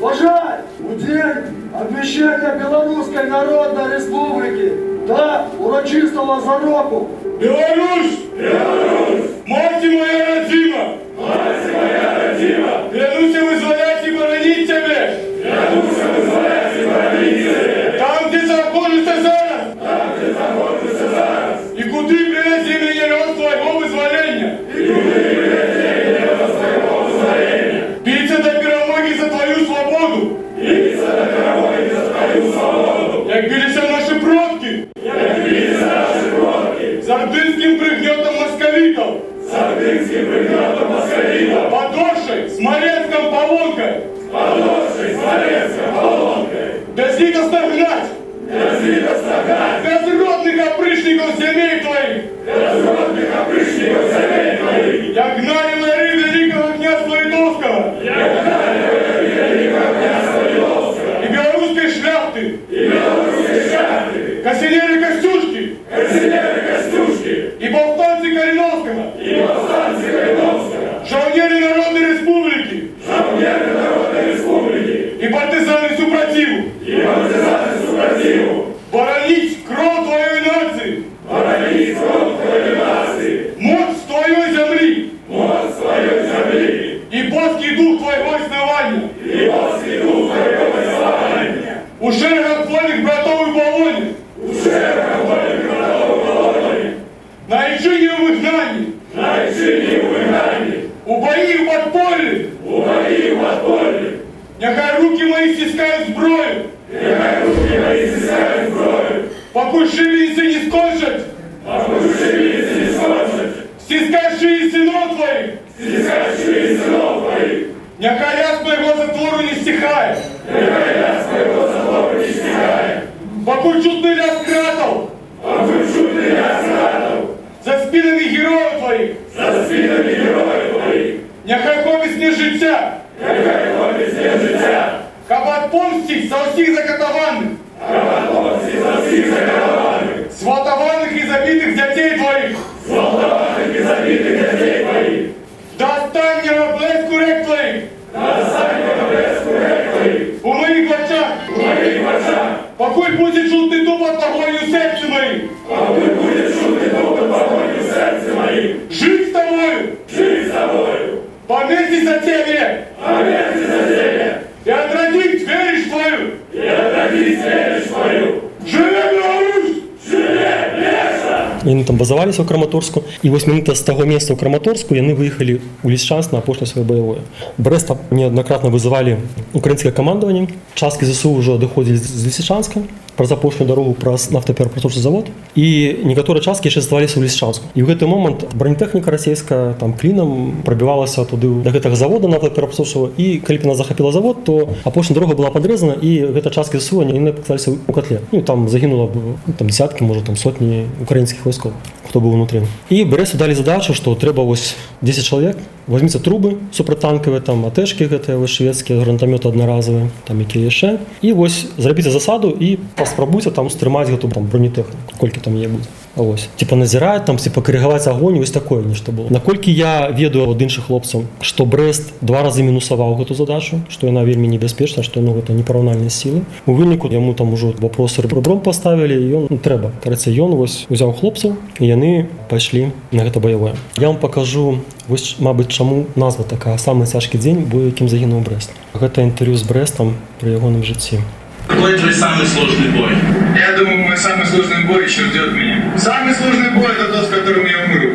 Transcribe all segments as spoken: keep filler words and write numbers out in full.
Бажаю у день обвіщення Білоруської Народної Республіки та урочистого зароку. Білорусь! Білорусь! Мати моя родима! Мати моя родима! Клянуся визволяти і боронити тебе! Клянуся визволяти і боронити тебе! Там, де знаходишся зараз! Там, де знаходишся зараз! І куди привезе мене род твого визволення! І куди привезе мене род твого визволення! Биться до перемоги за твою свободу! Биться до перемоги за твою свободу! Як билися наші предки! Як билися наші предки! З ордынским пригнетом московитов! С ордынским пригнетом московитов! Подошей, Смоленском полонкой! Подошей, Смоленском полонкой! Безлитостно гнать! Безлитостно гнать! Безродных опрышников земель твоих! Безродных опрышников земель твоих! Я гнали воры великого князя Литовского! Я гнали воры великого князя Литовского! И белорусской шляхты! И белорусской шляхты! Костенеры Костюшки! Костенеры Костюшки! И повстанцы Калиновского! И повстанцы Калиновского! Жовнеры Народной Республики! Жовнеры Народной Республики! И партизаны супротиву! И партизаны супротиву! Боронить кровь твоей нации! Боронить кровь твоей нации! Мощь твоей земли! Мощь твоей земли! И боский дух твоего основания! И боский дух твоего основания! У шерегов твоих братов и болоне! У шерегов твоих братов и болоне! На Ичине в изгнании! На Ичине в изгнании! У бои в подполье! У бои в подполье! Нехай руки мои стискают зброю! Нехай руки мои стискают зброю! Покуль шибеницы не скончат! Покуль шибеницы не скончат! Стискай сынов твоих! Стискай сынов твоих! Нехай яс моего затвору не стихает! Нехай яс моего затвору не стихает! Покуль чутный ляс кратов! Покуль чутный ляс кратов! За спинами героев твоих! За спинами героев твоих! Нехай хопить не життя! Нехай хопить не життя! Каб отпомстить за всіх закатованих! Каб отпомстить за всіх закатованих! Сватованих і забитих дітей твоїх! Сватованих і забитих дітей твоїх! До останнього блеску рек твоїх! До останнього блеску рек твоїх! У моїх очах! У моїх очах! Покуль буде чутний тупот погоню в серці моїх! Покуль буде чутний тупот погоню в серці моїх! Жить з тобою! Жить з тобою! Померти за тебе! Померти за тебе! И отродить веришь твою! И отродить веришь твою! Живе Беларусь! Живе Леша! Яны там базаваліся ў Краматорску, і вось менавіта з таго месца ў Краматорску яны выехалі ў Лісчанск на апошняе сваё баявое. Брэст неаднакратна вызывалі украінскае камандаванне, часткі ЗСУ ўжо адыходзілі з Лісічанска праз апошнюю дарогу праз нафтаперапрацоўчы завод, і некаторыя часткі яшчэ заставаліся ў Лісчанску. І ў гэты момант бронетэхніка расійская там клінам прабівалася туды да гэтага завода нафтаперапрацоўчага, і калі б яна захапіла завод, то апошняя дарога была падрэзана, і гэта часткі ЗСУ яны паказаліся ў котле. Ну там загінула там дзесяткі, можа там сотні украінскіх войскоў, хто быў унутры. І Брэсту далі задачу, што трэба вось дзесяць чалавек, возьміце трубы супрацьтанкавыя, там атэшкі гэтыя вось шведскія, гранатамёты аднаразовыя, там якія яшчэ, і вось зрабіце засаду і паспрабуйце там стрымаць гэту там бронетэхніку, колькі там яе будзе. А вось типа назіраць там, типа карыгаваць агонь, вось такое нешта было. Наколькі я ведаю ад іншых хлопцаў, што Брэст два разы мінусаваў гэту задачу, што яна вельмі небяспечна, што ну гэта непараўнальныя сілы. У выніку яму там ужо вопросы ребром паставілі, і ён ну, трэба. Караце, ён вось узяў хлопцаў, і яны пайшлі на гэта баявое. Я вам пакажу вось, мабыць, чаму назва такая самы цяжкі дзень, бо якім загінуў Брэст. Гэта інтэрв'ю з Брэстам пры ягоным жыцці. Какой твой самый сложный бой? Я думаю, мой самый сложный бой еще ждет меня. Самый сложный бой – это тот, с которым я умру.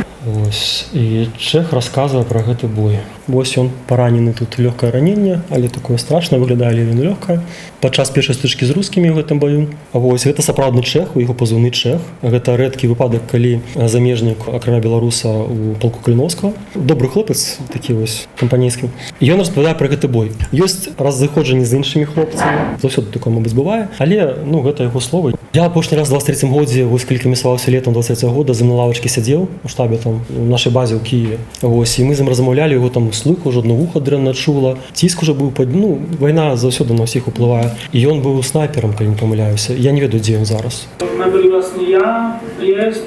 Вось. І Чэх расказвае пра гэты бой. Вось ён паранены, тут лёгкае раненне, але такое страшнае, выглядае ён лёгкае. Падчас першай стычкі з рускімі ў гэтым баю. А вось гэта сапраўдны чэх, у яго пазыўны Чэх. Гэта рэдкі выпадак, калі замежнік, акрамя беларуса, у полку Каліновскага. Добры хлопец, такі вось кампанейскі. Ён распавядае пра гэты бой. Ёсць разыходжанні з іншымі хлопцамі, заўсёды такое, мабыць, бывае, але ну гэта яго словы. Я апошні раз у двадцать третьем годзе, вось калі камісаваўся летом двадцать третьего года, за на лавачкі сядзеў у штабе там у нашай базе ў Кіеве. Вось і мы з ім размаўлялі, яго там слых ужо адно вуха дрэнна чула. Ціск уже быў пад, ну, вайна заўсёды на ўсіх уплывае. І ён быў снайпером, калі не памыляюся. Я не ведаю, дзе ён зараз. Мы были власне я, приезд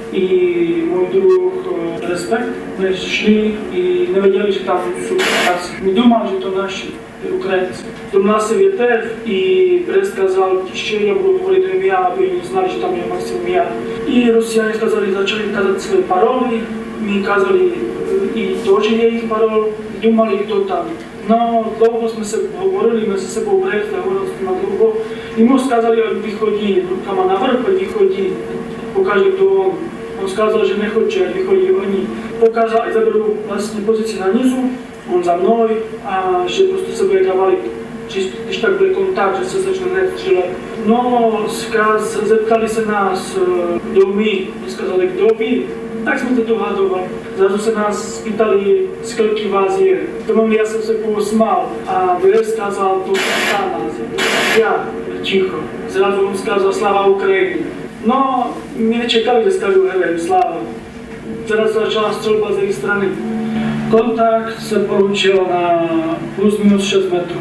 и мой друг Респект. Мы шли и не видели, что там супер. Не думал, что наши. українець. До нас вітер і сказав, що я буду говорити ім'я, аби не знали, що там є Максим ім'я. І росіяни сказали, почали казати свої паролі, ми казали, і теж є їх пароль, думали, хто там. No, dlouho jsme se hovorili mezi sebou brev, hovorili jsme na dlouho. I mu сказали, ať vychodí rukama navrch, ať vychodí, pokaže to on. On сказал, že nechodí, ať vychodí oni. Pokazal, ať zaberou vlastně pozici na nizu, on za mnou, a že prostě se bude dávali, když tak bude kontakt, že se začne nestřílet. No, zkaz, zeptali se nás, kdo my, сказали, kdo vy. Tak jsme to dohadovali. Zrazu se nás spýtali, skільки vás je. V tom já jsem se pousmál a Bres сказал, to ta nás je. Já, ticho. Zrazu on сказал, slava Ukrajině. No, my nečekali, že скажу, hele, slava. Zrazu začala střelba z jejich strany. Kontakt se получил на плюс-минус шесть metrů.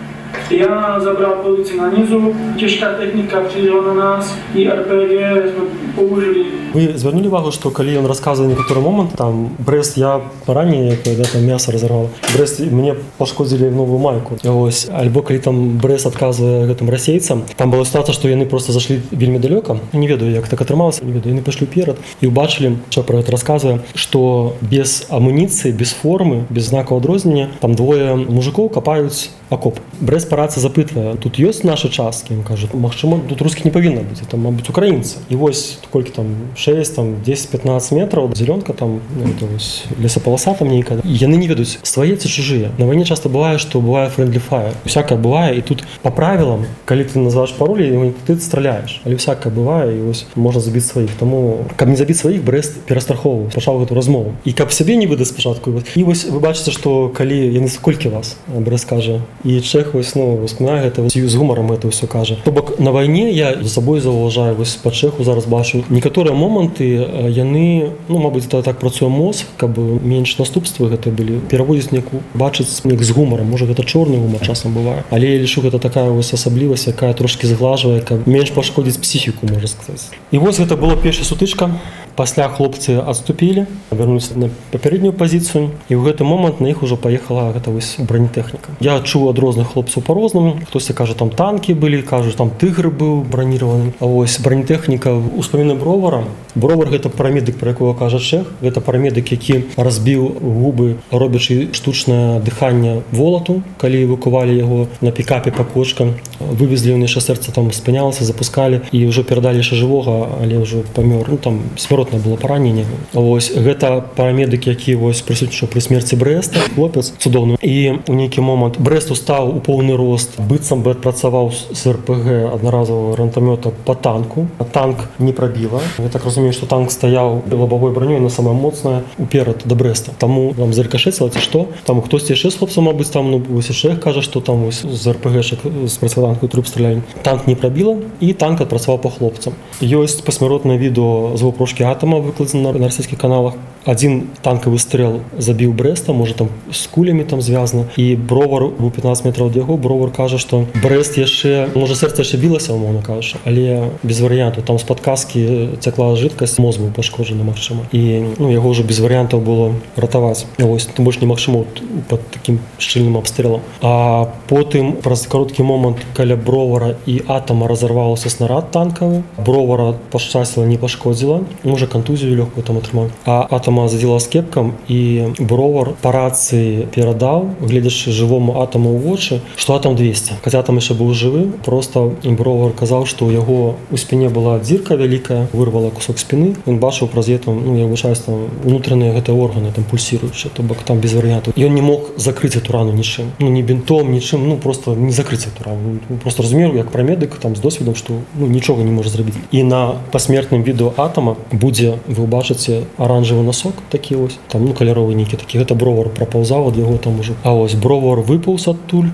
Я забрал позицию на низу, тяжкая техника приезжала на нас, и эр пэ гэ мы поужили. Вы звернули увагу, что коли он рассказывал некоторые моменты, там, Брест, я ранее, когда там мясо разорвал, Брест, мне пошкодили новую майку. Ось, альбо коли там Брест отказывая этим расейцам, там была ситуация, что яны просто зашли вельми далеко, не ведаю, як так атрымалася, не ведаю, яны пошли перед и убачили, что про это рассказывая, что без амуниции, без формы, без знака адрознення, там двое мужиков копают окоп. Брест по рації запитує, тут є наші частки? Він каже, максимум тут русських не повинно бути, там, мабуть, українці. І ось, скільки там, шесть, там, десять-пятнадцать метрів, зеленка там, это ось, лесополоса там нейка. І вони не ведуть, свої це чужі. На війні часто буває, що буває friendly fire. Всяке буває, і тут по правилам, коли ти називаєш паролі, ти стріляєш. Але всяке буває, і ось можна забити своїх. Тому, щоб не забити своїх, Брест перестраховував, почав цю розмову. І щоб собі не видати спочатку. І ось ви бачите, що коли, я не скільки вас, Брест каже, і Чех ось, ну, вспоминає це, з гумором це все каже. Тобто на війні я за собою зауважаю, ось по Чеху зараз бачу, некоторі моменти, вони, ну, мабуть, це так працює мозг, аби менш наступства це були, переводять неку, бачить як з гумором, може це чорний гумор часом буває, але я лишу, це така ось особливість, яка трошки зглажує, яка менш пошкодить психіку, можна сказати. І ось це була перша сутичка. Пасля хлопцы отступили, вернулись на попереднюю позицию, и в этот момент на их уже поехала ось бронетехника. Я чув от розных хлопців по-розному. Хтось каже, там танки были, кажуть, там тигр був бронирований. А ось бронетехніка у споміни Бровара. Бровар – це парамедик, про якого каже Чех. Це парамедик, який розбив губи, роблячи штучне дихання волоту, коли евакували його на пікапі по кочкам. Вивезли, вони ще серце там спинялося, запускали, і вже передали ще живого, але вже помер. Ну, там смертне було поранення. Ось, це парамедик, який ось присутнішов при смерті Бреста, хлопець цудовний. І у некий момент Брест устав у повний рост, бицем би працював з ер пе ге одноразового гранатомета по танку. Танк не пробило. Я так розумію, що танк стояв лобовою бронею, на саме моцне, уперед до Бреста. Тому там зарикошетило, це що? Там хтось ще з хлопців, мабуть, там, ну, ось Шех каже, що там ось з ер пе гешек, з противотанкової труб стріляли. Танк не пробило, і танк відпрацював по хлопцям. Є посмертне відео з вопрошки атома, викладено на російських каналах. Один танковий стріл забив Бреста, може там з кулями там зв'язано. І Бровар був п'ятнадцять метрів від його. Бровар каже, що Брест ще, може серце ще билося, умовно кажучи, але без варіанту. Там з-під каски текла жидкость, мозг був пошкоджений Максима. І, ну, його вже без варіантів було рятувати. Ось, тим більше не Максимов під таким щільним обстрілом. А потім, через короткий момент, коли Бровара і атома розірвався снаряд танковий, Бровара пощастило, не пошкодило. Може контузію легку там отримав. А атома заділа скепком, і Бровар по рації передав, глядячи живому атому в очі, що атом двісті. Хоча атом ще був живий, просто Бровар казав, що у його у спині була дірка велика, вирвала кусок спини. Він бачив про це, ну, я вважаю, там внутрішні органи там пульсуючі, тобто там без варіантів. І він не мог закрити цю рану нічим. Ну, ні бінтом, нічим, ну, просто не закрити цю рану. Він просто розумів, як промедик, там, з досвідом, що, ну, нічого не може зробити. І на посмертному відео атома буде, ви бачите, оранжевий носок такий ось, там, ну, кольорові ніки такі. Це Бровар проповзав від його там уже. А ось Бровар виповз оттуль,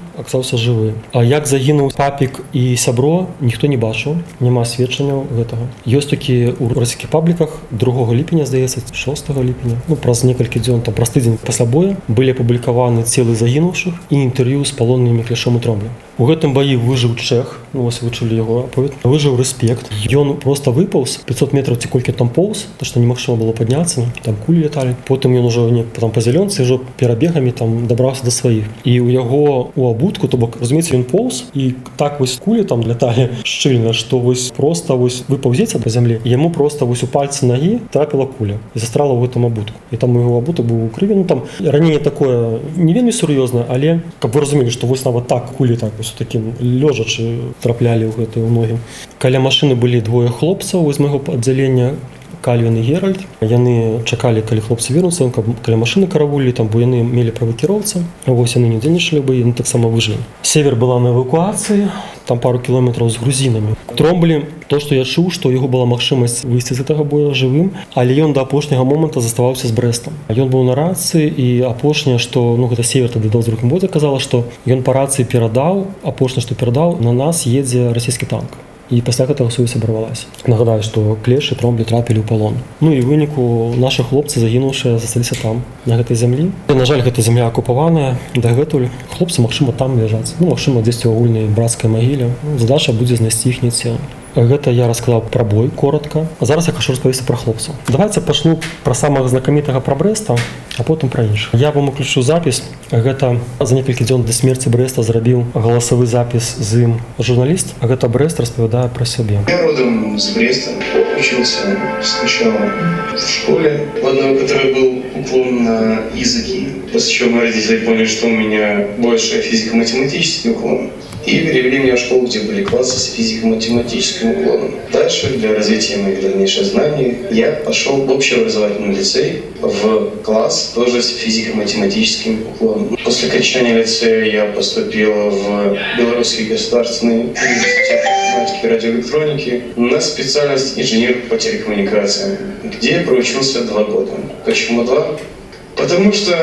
застаўся жывы. А як загінуў папік і сябро, ніхто не бачыў, няма сведчанняў гэтага. Ёсць такі ў расійскіх пабліках другога ліпеня, здаецца, шостага ліпеня, ну, праз некалькі дзён, там, праз тыдзень пасля бою былі апублікаваны целы загінуўшых і інтэрв'ю з палоннымі Клешом і Тромблем. У гэтым баі выжыў чэх, ну вось вы чулі яго аповед, выжыў Рэспект. Ён проста выпаўз пятьсот метраў ці колькі там поўз, то што немагчыма было падняцца, там кулі леталі. Потым ён ужо не там па зялёнцы ўжо перабегамі там дабраўся да сваіх. І ў яго у абутку, то бок, разумееце, ён поўз і так вось кулі там ляталі шчыльна, што вось проста вось вы паўзеце па зямлі, і яму проста вось у пальцы нагі трапіла куля і застряла ў гэтым абутку. І там яго абутак быў у крыві, ну там раненне такое не вельмі сур'ёзнае, але каб вы разумелі, што вось нават так кулі так вось такім лёжачы траплялі ў гэтыя ногі. Каля машыны былі двое хлопцаў з майго аддзялення, Кальвін і Геральд. Яны чакалі, калі хлопцы вернуцца, каб каля машыны каравулі, там, бо яны мелі права кіроўца. Вось яны не дзейнічалі бы, яны таксама выжылі. Север была на эвакуацыі, там пару кіламетраў з грузінамі. Тромблі, то, што я чуў, што у яго была магчымасць выйсці з гэтага боя жывым, але ён да апошняга моманта заставаўся з Брэстам. Ён быў на рацыі, і апошняе, што, ну, гэта Север тады даў з другім бодзе, казала, што ён па рацыі перадаў, апошняе, што перадаў, на нас едзе расійскі танк. І пасля гэтага сувязь абарвалася. Нагадаю, што Клеш і Тромблі трапілі ў палон. Ну і ў выніку нашы хлопцы, загінуўшыя, засталіся там, на гэтай зямлі. І, на жаль, гэта зямля акупаваная, дагэтуль хлопцы, магчыма, там ляжаць. Ну, магчыма, дзесьці ў агульнай брацкай магіле. Ну, задача будзе знайсці іхнія целы. Гэта я расказаў пра бой коротка. А зараз я хачу распавесці пра хлопцаў. Давайце пачну пра самага знакамітага пра Брэста, а потым пра іншых. Я вам уключу запіс. Гэта за некалькі дзён да смерці Брэста зрабіў галасавы запіс з ім журналіст. А гэта Брэст распавядае пра сябе. Я родом с Бреста. Учился сначала в школе, в одной, которой был уклон на языки. После чего мои родители поняли, что у меня больше физико-математический уклон. И перевели меня в школу, где были классы с физико-математическим уклоном. Дальше, для развития моих дальнейших знаний, я пошел в общеобразовательный лицей, в класс тоже с физико-математическим уклоном. После окончания лицея я поступил в Белорусский государственный университет математики и радиоэлектроники на специальность инженер по телекоммуникациям, где я проучился два года. Почему два? Потому что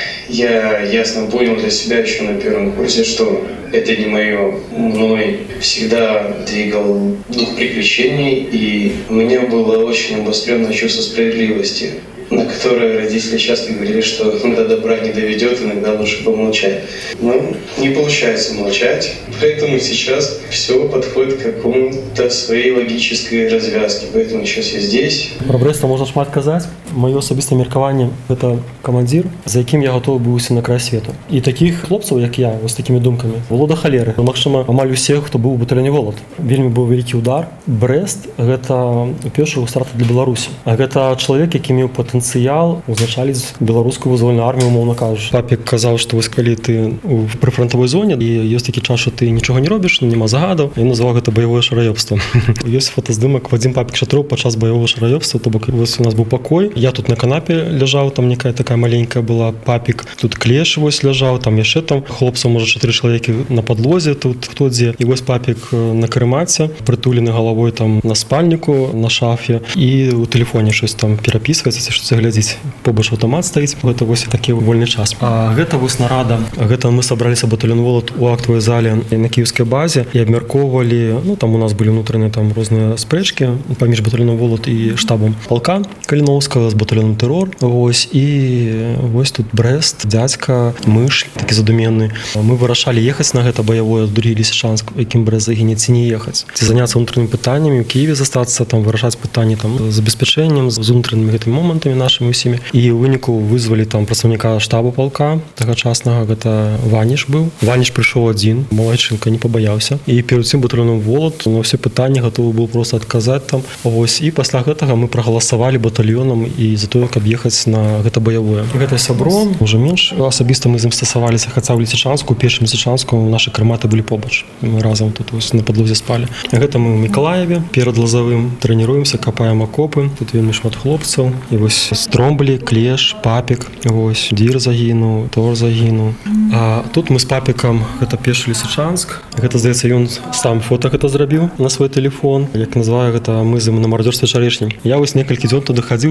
я ясно понял для себя еще на первом курсе, что это не мое. Мной всегда двигал дух приключений, и у меня было очень обостренное чувство справедливости, на которое родители часто говорили, что до добра не доведет, иногда лучше помолчать. Но не получается молчать, поэтому сейчас все подходит к какому-то своей логической развязке. Поэтому сейчас я здесь. Про Брэста можна шмат казаць. Маё асабістае меркаванне – гэта камандзір, за якім я гатовы быў ісці на край свету. І такіх хлопцаў, як я, з такімі думкамі, было да халеры. Магчыма, амаль усе, хто быў у батальёне «Волат». Вельмі быў вялікі ўдар. Брэст – гэта у першую старт для Беларусі. А гэта чалавек, які меў патэнцыял узначаліць беларускую вызвольную армію, умоўна кажучы. Папік казаў, што вось калі ты ў прыфронтавой зоне і ёсць такі час, што ты нічога не робіш, няма загадаў, ён называў гэта баявое шараёбства. Ёсць фотаздымак Вадзім Папік Шатроў падчас баявога шараёбства, то бок вось у нас быў пакой. Я тут на канапе ляжаў, там некая такая маленькая была, Папік, тут Клеш вось ляжаў, там яшчэ там хлопцаў, можа, чатыры чалавекі на падлозе, тут хто дзе. І вось Папік на карэмаце, прытулены галавой там на спальніку, на шафе, і ў тэлефоне щось там перапісваецца, ці што глядзіць. Побач аўтамат стаіць, гэта вось такі вольны час. А гэта вось нарада. Гэта мы сабраліся батальён «Волат» у актавай зале на кіеўскай базе і абмяркоўвалі, ну там у нас былі ўнутраныя там розныя спрэчкі паміж батальёнам «Волат» і штабам палка Каліноўскага з батальёнам «Тэрор». Вось, і вось тут Брэст, дзядзька, мыш, такі задуменны. Мы вырашалі ехаць на гэта баявое другі Лісічанск, якім Брэст загіне, ці не ехаць. Ці заняцца ўнутранымі пытаннямі, ў Кіеве застацца, там вырашаць пытанні там з забеспячэннем, з унутранымі гэтымі момантамі нашымі усімі. І ў выніку вызвалі там прадстаўніка штабу палка тагачаснага, гэта Ваніш быў. Ваніш прыйшоў адзін, малайчынка, не пабаяўся. І перад цим батальёном «Волат» на ўсе пытанні гатовы быў проста адказаць там. Вось, і пасля гэтага мы прагаласавалі батальёнам і за тое, каб ехаць на гэта баявое. Гэта сябро, уже менш асабіста мы з ім стасаваліся, хаця ў Лісічанску, у першым Лісічанску нашы карматы былі побач. Мы разам тут ось на падлозе спалі. Гэта мы ў Мікалаеве, перад Лазавым трэніруемся, капаем акопы. Тут вельмі шмат хлопцаў. І вось Тромблі, Клеш, Папік, вось Дір загінуў, Тор загінуў. А тут мы з Папікам, гэта першы Лісічанск. Гэта, здаецца, ён сам фота гэта зрабіў на свой тэлефон. Як называю гэта, мы з ім на марадзёрстве чарэшні. Я вось некалькі дзён туды хадзіў, прыходзіў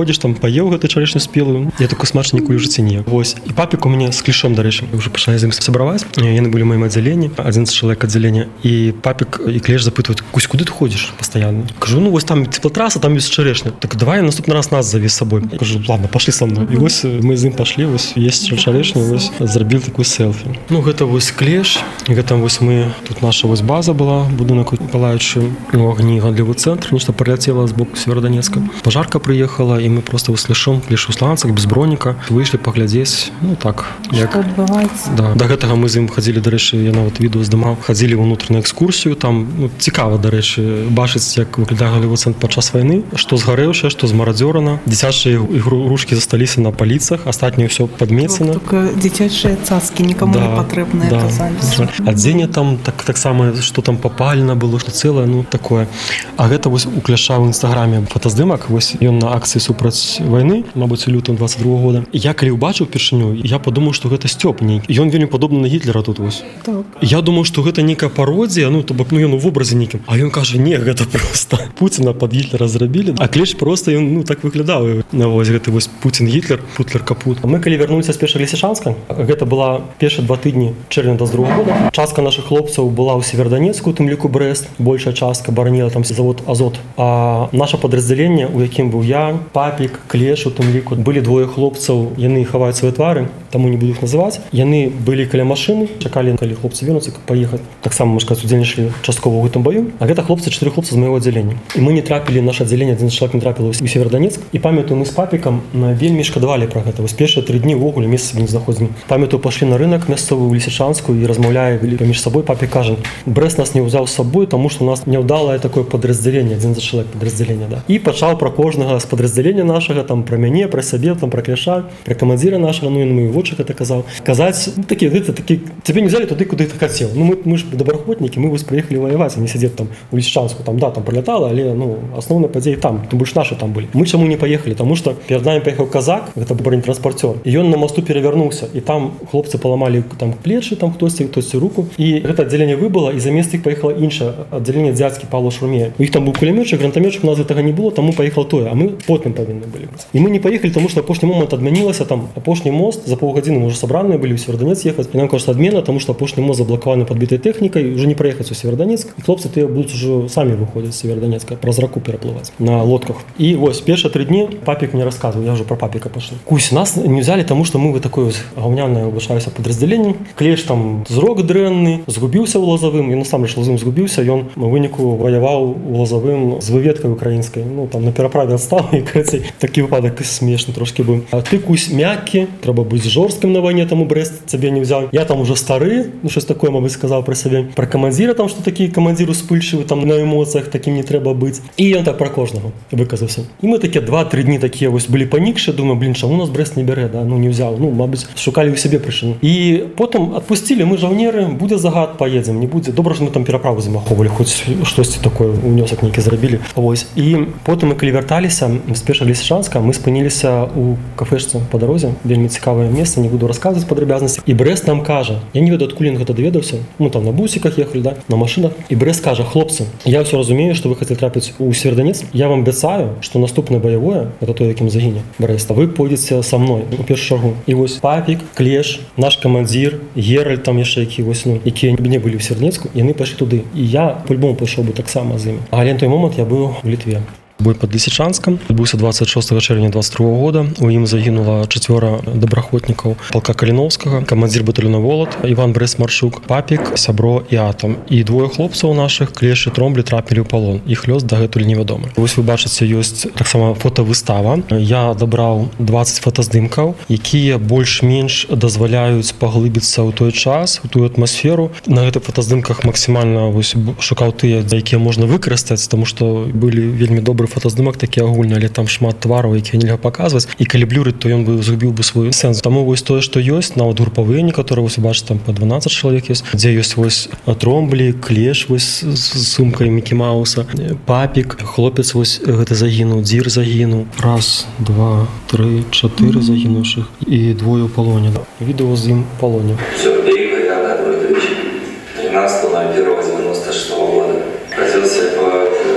прыходзіш там паеў гэты чарэшню спелую, я такой смачны ніколі ў жыцці не. Вось і папік у мяне з клішом, дарэчы, ўжо пачынаю з ім сябраваць. Яны былі ў маім аддзяленні, адзінаццаць чалавек аддзялення, і папік і клеш запытваюць: "Кусь, куды ты ходзіш пастаянна?" Кажу: "Ну вось там теплотрасса, там ёсць чарэшня. Так давай наступны раз нас заві з сабой." Кажу: "Ладно, пашлі са мной." І вось мы з ім пашлі, вось есть чарэшню, вось зрабіў такую селфі. Ну гэта вось клеш, гэта вось мы, тут наша вось база была, будынак палаючы у агні, гандлёвы цэнтр, нешта прыляцела з боку Северодонецка. Пажарка прыехала, і мы просто вось слышом, клеш у сланцах, без броніка, выйшлі паглядзець, ну так, як... Што адбываецца? Да. Да гэтага мы з ім хадзілі, дарэчы, я нават відэо здымаў, хадзілі ў ўнутраную экскурсію, там, ну, цікава, дарэчы, бачыць, як выглядае гандлёвы цэнтр падчас вайны, што згарэўшае, што змарадзёрана, дзіцячыя ігрушкі засталіся на паліцах, астатняе ўсё падмецена. Только дзіцячыя цацкі нікому не патрэбныя аказаліся. Адзенне там так таксама, што там папалена было, што цэлае, ну такое. А гэта вось у кляша ў інстаграме фотаздымак, вось ён на акцыі супраць вайны, мабыць, у лютым двадцать другого года. Я калі ўбачыў упершыню, я падумаў, што гэта Сцёп нейкі. Ён вельмі падобны на Гітлера тут вось. Так. Я думаў, што гэта нейкая пародія, ну то бок, ну ён у вобразе нейкім. А ён кажа: "Не, гэта просто Пуціна пад Гітлера зрабілі". А клеш просто ён, ну так выглядаў. На вось гэты вось Пуцін Гітлер, Путлер капут. Мы калі вярнуліся з першага Лісічанска, гэта была першыя два тыдні чэрвеня двадцать другого года. Частка нашых хлопцаў была ў Северодонецку, у тым ліку Брэст, большая частка бараніла там завод Азот. А наша падраздзяленне, у якім быў я, папік, клеш, у тым ліку, былі двое хлопцаў, яны хаваюць свае твары, таму не буду іх называць. Яны былі каля машыны, чакалі, калі хлопцы вернуцца, каб паехаць. Таксама, можна сказаць, удзельнічалі часткова ў гэтым баю. А гэта хлопцы, чатыры хлопцы з майго аддзялення. І мы не трапілі, наше аддзяленне, адзін чалавек не трапіла ў Северодонецк. І памятаю, мы з папікам вельмі шкадавалі пра гэта. Вось першыя тры дні ўвогуле месца сабе не знаходзілі. Памятаю, пашлі на рынок мясцовы ў Лісічанску і размаўляе паміж сабой. Папік кажа: "Брэст нас не ўзяў з сабой, таму што у нас няўдалае такое падраздзяленне, адзін за чалавек падраздзялення, да". І пачаў пра кожнага з падраздзялення нашага, там пра мяне, пра сябе, там пра кляша, пра камандзіра нашага, ну ён мой вочы гэта казаў. Казаць, ну такі, гэта такі, цябе не взяли туды, куды ты хацеў. Ну мы, мы ж добраахвотнікі, мы вось прыехалі ваяваць, а не сядзець там у Лісічанску, там да, там прылятала, але ну асноўныя падзеі там, тым больш нашы там былі. Мы чаму не паехалі? Таму што перад намі паехаў казак, гэта бронетранспартёр, і ён на мосту перавярнуўся, і там хлопцы паламалі там плечы, там хтосьці, хтосьці руку, і гэта аддзяленне выбыла, і замест іх паехала іншае аддзяленне дзядзькі Павла Шурмея. У іх там быў кулямётчык, гранатамётчык, у нас гэтага не было, таму паехала тое, а мы потым павінны былі быць. І мы не паехалі, таму што апошні момант адмянілася, там апошні мост за паўгадзіны мы ўжо сабраныя былі ў Северодонецк ехаць. І нам кажуць, адмена, таму што апошні мост заблакаваны падбітай тэхнікай, ўжо не праехаць у Северодонецк. І хлопцы тыя будуць ужо самі выходзіць з Северодонецка, праз раку пераплываць на лодках. І вось першыя тры дні папік мне расказваў, я ўжо пра папіка пашлі. Кусь, нас не взяли, таму што мы вы такое гаўняное вышаліся падраздзяленне. Клеш там зрок дрэнны, згубіўся ў Лазавым, і насамрэч Лазавым згубіўся, ён у выніку ваяваў у Лазавым з выведкай украінскай. Ну там на пераправе адстаў, і крыцай такі выпадак смешны трошкі быў. А ты, Кусь, мяккі, трэба быць жорсткім на вайне, таму Брэст цябе не взяў. Я там уже стары, ну щось такое, мабыць, сказаў пра сябе. Пра камандзіра там, што такі камандзір успыльчывы, там на эмоцыях такім не трэба быць. І ён так пра кожнага выказаўся. І мы такія два-тры дні такія вось былі панікшы, думаю, блин, чаму нас Брэст не бярэ, да? Ну не взяў. Ну, мабыць, шукалі ў сябе прычыну. І потым адпусцілі, мы жаўнеры, будзе загад, паедзем, не будзе. Добра, што мы там пераправу замахоўвалі, хоць штосьці такое унёсак нейкі зрабілі. Вось. І потым мы калі вярталіся з першага Лісічанска, мы спыніліся ў кафешцы па дарозе. Вельмі цікавае месца, не буду расказваць падрабязнасці. І Брэст нам кажа, я не ведаю, адкуль ён гэта даведаўся. Мы там на бусіках ехалі, да, на машынах. І Брэст кажа, хлопцы, я ўсё разумею, што вы хацелі трапіць у Северодонецк. Я вам абяцаю, што наступнае баявое, гэта тое, якім загіне Брэст, а вы пойдзеце са мной у першую чаргу. І вось папік, клеш, наш камандзір, Геральд там яшчэ які вось, ну, якія не былі ў Северодонецку, яны пайшлі туды. І я по-любому пайшоў бы таксама з імі. Але на той момант я быў у Літве. Бой пад Лісічанскам адбыўся двадцать шостого чэрвеня двадцать другого года. У ім загінула чацвёра добраахвотнікаў палка Каліноўскага, камандзір батальёна Волат, Іван Брэст-Маршук, папік, сябро і атам. І двое хлопцаў нашых, клеш і тромблі, трапілі ў палон. Іх лёс дагэтуль невядомы. Вось вы бачыце, ёсць таксама фотавыстава. Я дабраў двадцать фотаздымкаў, якія больш-менш дазваляюць паглыбіцца ў той час, у тую атмасферу. На гэтых фотаздымках максімальна вось шукаў тыя, якія можна выкарыстаць, таму што былі вельмі добрыя фотаздымак такі агульны, але там шмат твараў, якія нельга паказваць, і калі блюрыць, то ён бы згубіў бы свой сэнс. Таму вось тое, што ёсць, нават групавыя некаторыя, вось бачыце, там па дванаццаць чалавек ёсць, дзе ёсць вось тромблі, клеш вось з сумкай Мікі Мауса, папік, хлопец вось гэта загінуў, дзір загінуў, раз, два, тры, чатыры загінуўшых і двое ў палоне. Відэо з ім у палоне. Сергей Гайдар Эдуардович, тринадцатого первого девяносто шестого года, родился в Республике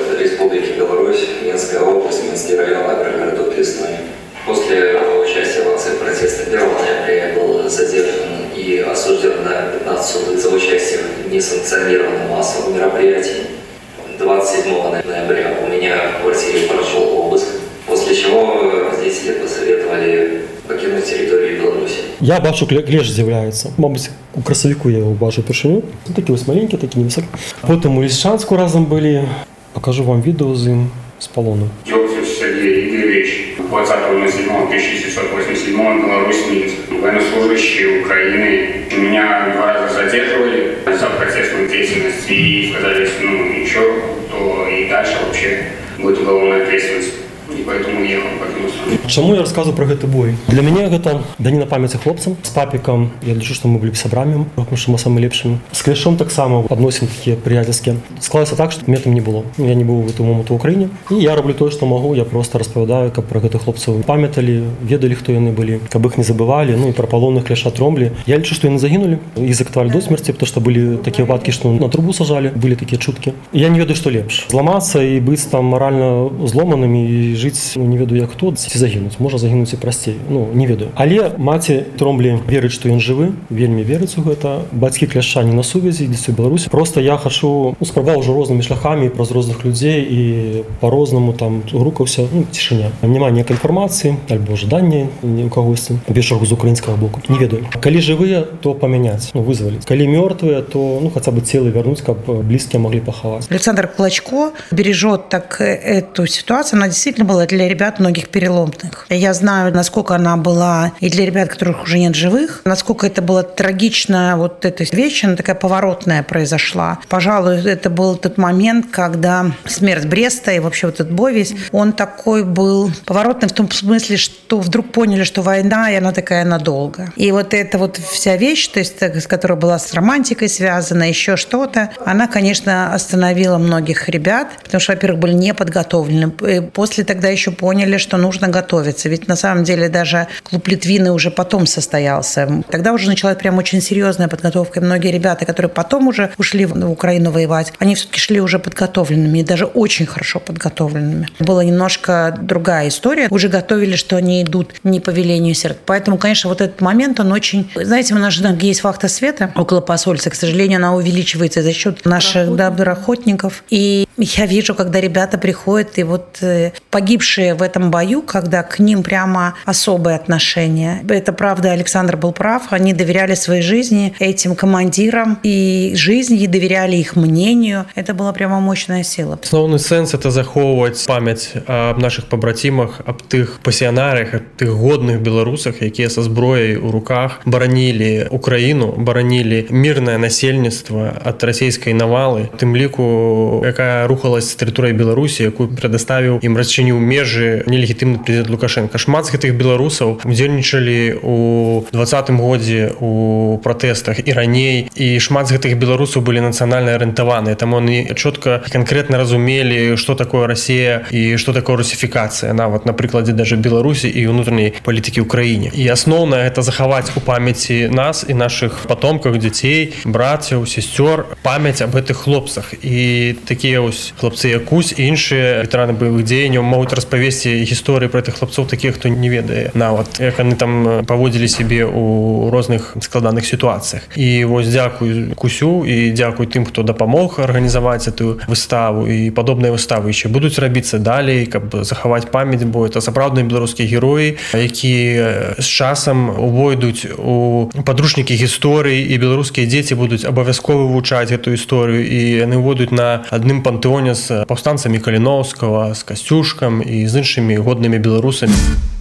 Республики Беларусь, Минская область, Минский район, агрогородок Лесной. После участия в акции протеста первого ноября я был задержан и осужден на пятнадцать суток за участие в несанкционированном массовом мероприятии. двадцать седьмого ноября у меня в квартире прошел обыск, после чего родители посоветовали покинуть территорию Беларуси. Я бачу, клеш з'являється. Мабуть, у красовику я його бачу першину. Такі ось маленькі, такі невисокі. Потім у Лисичанську разом були. Покажу вам відео з ним, з полону. Ёлкин Сергей Игоревич, двадцатого седьмого тысяча девятьсот восемьдесят седьмого, Беларусь, Минск. Военнослужащие Украины. Меня два раза задерживали за протестную деятельность и сказали, что ну ничего, то и дальше вообще будет уголовная ответственность. І поэтому їхав покинув страну. Чому я розказую про гэты бой? Для мяне гэта даніна памяці хлопцам. З папікам я лічу, што мы былі сябрамі, тому што мы самыя лепшымі. З клешом таксама адносін такія прыяцельскія. Склалася так, што мне там не было. Я не быў у гэтым моманту ў Украіне. І я раблю тое, што магу. Я проста распавядаю, каб пра гэтых хлопцаў памяталі, ведалі, хто яны былі, каб іх не забывалі, ну і пра палонных клеша тромлі. Я лічу, што яны загінулі. Іх закатавалі до смерці, потому што былі такія выпадкі, што на трубу сажалі, былі такія чуткі. Я не ведаю, што лепш. Зламацца і быць там маральна зломанымі і жыць, ну, не ведаю як хто, ці загінуць. Можа загінуць і прасцей. Ну, не ведаю. Але маці Тромблі верыць, што ён жывы, вельмі верыць у гэта. Бацькі кляша не на сувязі, дзеці ў Беларусі. Просто я хачу, ну, спрабаваў ўжо рознымі шляхамі праз розных людзей і па-рознаму там грукаўся, ну, цішыня. Няма ніякай інфармацыі, альбо жадання ні ў кагосьці, більшого з українського боку. Не ведаю. Калі жывыя, то памяняць, ну, вызваліць. Калі мёртвыя, то, ну, хаця бы целы вернуць, каб близкие могли поховать. Александр Клочко бережет так эту ситуацию. Она действительно была для ребят многих переломных. Я знаю, насколько она была и для ребят, которых уже нет живых, насколько это была трагичная вот эта вещь, она такая поворотная произошла. Пожалуй, это был тот момент, когда смерть Бреста и вообще вот этот бой весь, он такой был поворотный в том смысле, что вдруг поняли, что война, и она такая надолго. И вот эта вот вся вещь, то есть, с которой была с романтикой связана, еще что-то, она, конечно, остановила многих ребят, потому что, во-первых, были не подготовлены. И после тогда еще поняли, что нужно готовиться. Ведь на самом деле даже клуб Литвины уже потом состоялся. Тогда уже началась прям очень серьезная подготовка. И многие ребята, которые потом уже ушли в Украину воевать, они все-таки шли уже подготовленными, и даже очень хорошо подготовленными. Была немножко другая история. Уже готовили, что они идут не по велению сердца. Поэтому, конечно, вот этот момент, он очень... Знаете, у нас же есть вахта света около посольства. К сожалению, она увеличивается за счет наших доброохотников. И я вижу, когда ребята приходят, и вот погибшие в этом бою, когда к ним прямо особое отношение. Это правда, Александр был прав. Они доверяли своей жизни этим командирам и жизни, и доверяли их мнению. Это была прямо мощная сила. Основный сенс – это захоўваць памяць аб наших побратимах, аб тых пасіянарах, аб тых годных беларусах, якія са зброяй у руках баранілі Украіну, баранілі мирное насельніцтва ад расійскай навалы, тым ліку, якая рухалась з тэрыторыі Беларусі, якую прадаставіў ім расчыніў межы нелегітымны прэзідэнт Лукашенко. Шмат з гэтых беларусаў удзельнічалі у двадцатым годзе у пратэстах і раней, і шмат з гэтых беларусаў былі нацыянальна арыентаваныя, таму яны чётка і канкрэтна разумелі, што такое Расія і што такое русіфікацыя, нават на прыкладзе даже Беларусі і ўнутранай палітыкі ў краіне. І асноўнае гэта захаваць у памяці нас і нашых патомках, дзяцей, братцяў, сесцёр памяць аб гэтых хлопцах. І такія ось хлопцы як Кусь і іншыя ветэраны баявых дзеянняў могуць распавесці гісторыі пра гэтых хлопцоў, такія, хто не ведае нават, як яны там паводзілі сябе ў розных складаных сітуацыях. І вось дзякуй Кусю і дзякуй тым, хто дапамог арганізаваць эту выставу, і падобныя выставы яшчэ будуць рабіцца далей, каб захаваць памяць, бо это сапраўдныя беларускія героі, якія з часам увойдуць у падручнікі гісторыі, і беларускія дзеці будуць абавязкова вывучаць гэту гісторыю, і яны увойдуць на адным пантэоне з паўстанцамі Каліноўскага, з Касцюшкам і з іншымі годнымі беларусамі.